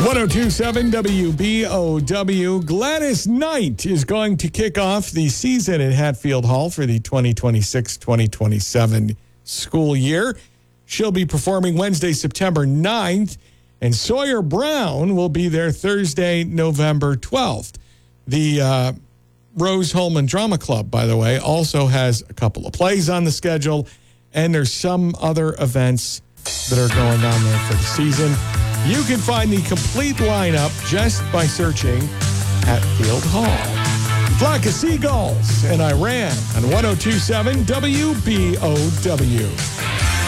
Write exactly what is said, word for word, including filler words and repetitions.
ten twenty-seven W B O W. Gladys Knight is going to kick off the season at Hatfield Hall for the twenty twenty-six twenty twenty-seven school year. She'll be performing Wednesday, September ninth, and Sawyer Brown will be there Thursday, November twelfth. The uh, Rose Holman Drama Club, by the way, also has a couple of plays on the schedule, and there's some other events that are going on there for the season. You can find the complete lineup just by searching Hatfield Hall. Flock of Seagulls and Iran on ten twenty-seven W B O W.